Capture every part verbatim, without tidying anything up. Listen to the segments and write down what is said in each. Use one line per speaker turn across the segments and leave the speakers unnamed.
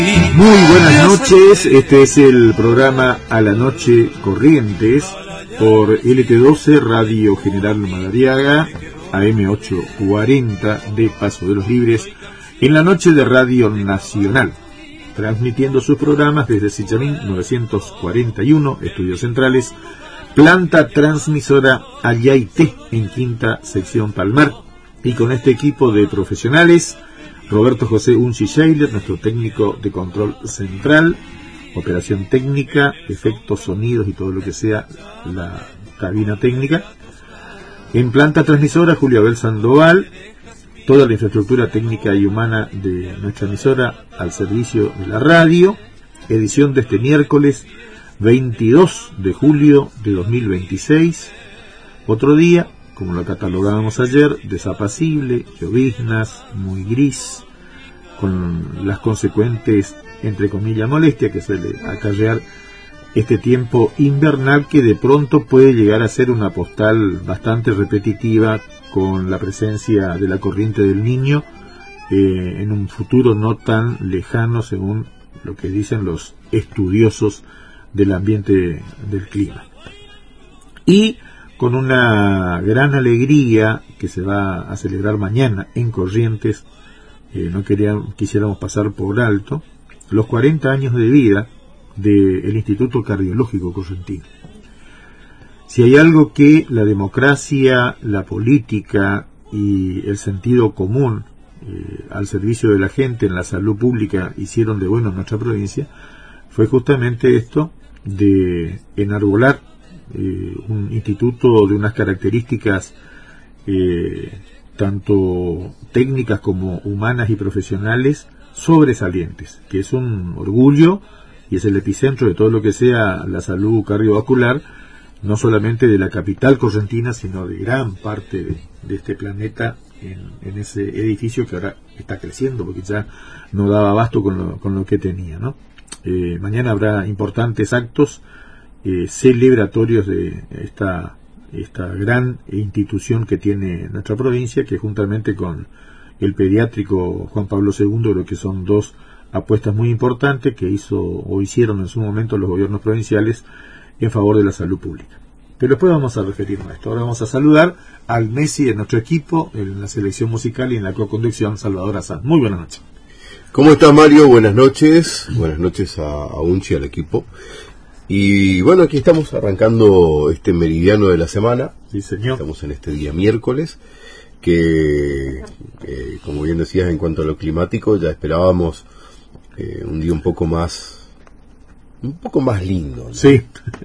Muy buenas noches, este es el programa A la Noche Corrientes por L T doce, Radio General Madariaga, A M ochocientos cuarenta de Paso de los Libres, en la noche de Radio Nacional, transmitiendo sus programas desde Sichamín novecientos cuarenta y uno, Estudios Centrales, planta transmisora Ayaité, en Quinta Sección Palmar, y con este equipo de profesionales: Roberto José Unchi Scheiler, nuestro técnico de control central, operación técnica, efectos, sonidos y todo lo que sea la cabina técnica. En planta transmisora, Julio Abel Sandoval, toda la infraestructura técnica y humana de nuestra emisora al servicio de la radio. Edición de este miércoles veintidós de julio de dos mil veintiséis. Otro día, como lo catalogábamos ayer, desapacible, lloviznas, muy gris, con las consecuentes, entre comillas, molestias que suele acarrear este tiempo invernal, que de pronto puede llegar a ser una postal bastante repetitiva, con la presencia de la corriente del Niño eh, en un futuro no tan lejano, según lo que dicen los estudiosos del ambiente del clima. Y con una gran alegría que se va a celebrar mañana en Corrientes, eh, no queríamos, quisiéramos pasar por alto los cuarenta años de vida del Instituto Cardiológico Correntino. Si hay algo que la democracia, la política y el sentido común eh, al servicio de la gente en la salud pública hicieron de bueno en nuestra provincia, fue justamente esto de enarbolar Eh, un instituto de unas características eh, tanto técnicas como humanas y profesionales sobresalientes, que es un orgullo y es el epicentro de todo lo que sea la salud cardiovascular, no solamente de la capital correntina, sino de gran parte de, de este planeta, en, en ese edificio que ahora está creciendo porque ya no daba abasto con lo, con lo que tenía, ¿no? Eh, mañana habrá importantes actos Eh, celebratorios de esta esta gran institución que tiene nuestra provincia, que juntamente con el pediátrico Juan Pablo segundo, creo que son dos apuestas muy importantes que hizo o hicieron en su momento los gobiernos provinciales en favor de la salud pública. Pero después vamos a referirnos a esto. Ahora vamos a saludar al Messi de nuestro equipo en la selección musical y en la co-conducción, Salvador Azán. Muy buenas noches.
¿Cómo está, Mario? Buenas noches. Buenas noches a, a Unchi, al equipo. Y bueno, aquí estamos arrancando este meridiano de la semana.
Sí, señor.
Estamos en este día miércoles, que eh, como bien decías, en cuanto a lo climático, ya esperábamos eh, un día un poco más, un poco más lindo, ¿no?
Sí.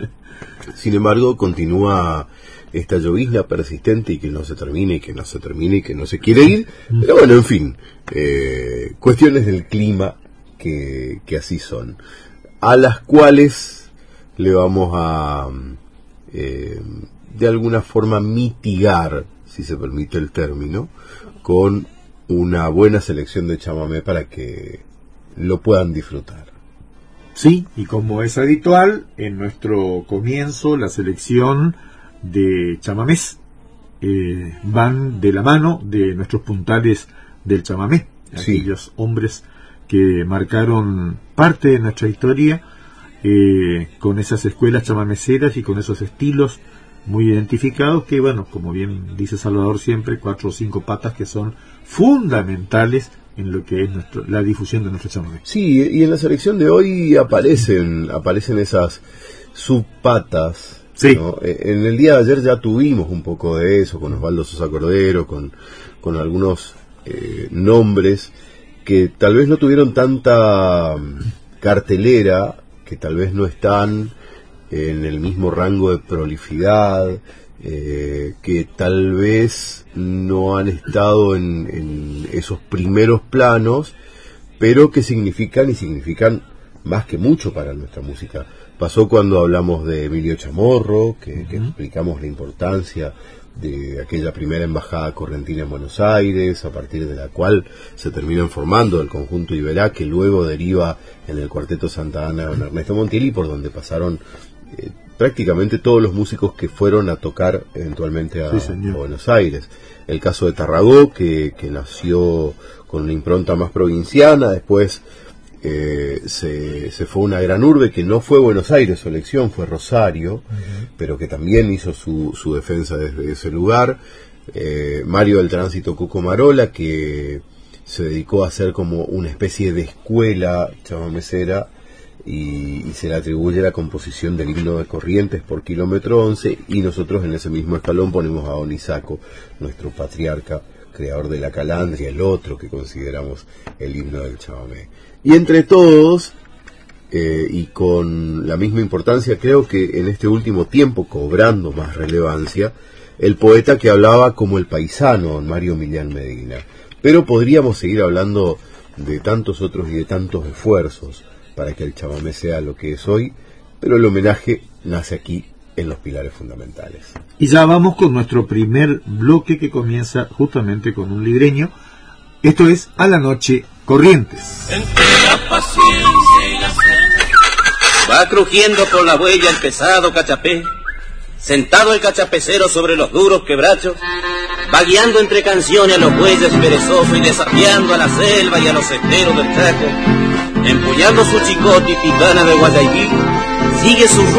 Sin embargo, continúa esta llovizna persistente y que no se termine, y que no se termine, y que no se quiere ir. Pero bueno, en fin, eh, cuestiones del clima que, que así son, a las cuales le vamos a, eh, de alguna forma, mitigar, si se permite el término, con una buena selección de chamamé para que lo puedan disfrutar.
Sí, y como es habitual, en nuestro comienzo, la selección de chamamés eh, van de la mano de nuestros puntales del chamamé,
Sí.
aquellos hombres que marcaron parte de nuestra historia, Eh, con esas escuelas chamameceras y con esos estilos muy identificados que, bueno, como bien dice Salvador siempre, cuatro o cinco patas que son fundamentales en lo que es nuestro, la difusión de nuestro chamamé.
Sí, y en la selección de hoy aparecen aparecen esas subpatas,
sí,
¿no? En el día de ayer ya tuvimos un poco de eso, con Osvaldo Sosa Cordero, con, con algunos eh, nombres que tal vez no tuvieron tanta cartelera, que tal vez no están en el mismo rango de prolificidad, eh, que tal vez no han estado en, en esos primeros planos, pero que significan y significan más que mucho para nuestra música. Pasó cuando hablamos de Emilio Chamorro, que, uh-huh. que explicamos la importancia de aquella primera embajada correntina en Buenos Aires, a partir de la cual se terminan formando el conjunto Iberá, que luego deriva en el Cuarteto Santa Ana con Ernesto Montiel, por donde pasaron eh, prácticamente todos los músicos que fueron a tocar eventualmente a, sí, a Buenos Aires. El caso de Tarragó, que, que nació con una impronta más provinciana, después eh, se, se fue a una gran urbe que no fue Buenos Aires su elección, fue Rosario, uh-huh. pero que también hizo su, su defensa desde ese lugar. Eh, Mario del Tránsito Cuco-Marola, que se dedicó a hacer como una especie de escuela chamamecera, y, y se le atribuye la composición del himno de Corrientes por kilómetro once, y nosotros en ese mismo escalón ponemos a Onisaco, nuestro patriarca, creador de la calandria, el otro que consideramos el himno del chamamé. Y entre todos, eh, y con la misma importancia, creo que en este último tiempo, cobrando más relevancia, el poeta que hablaba como el paisano, don Mario Millán Medina. Pero podríamos seguir hablando de tantos otros y de tantos esfuerzos para que el chamamé sea lo que es hoy, pero el homenaje nace aquí en los pilares fundamentales.
Y ya vamos con nuestro primer bloque, que comienza justamente con un libreño. Esto es A la Noche Corrientes.
Entre la paciencia y la sed va crujiendo por la huella el pesado cachapé. Sentado el cachapecero sobre los duros quebrachos, va guiando entre canciones a los bueyes perezosos y desafiando a la selva y a los esteros del Chaco. Empuñando su chicote y picana de Guayaquil, sigue su